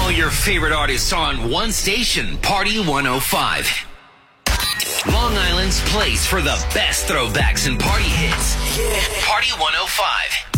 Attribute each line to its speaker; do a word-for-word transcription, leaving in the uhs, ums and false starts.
Speaker 1: All your favorite artists on one station, Party one oh five. Long Island's place for the best throwbacks and party hits. Yeah. Party one oh five.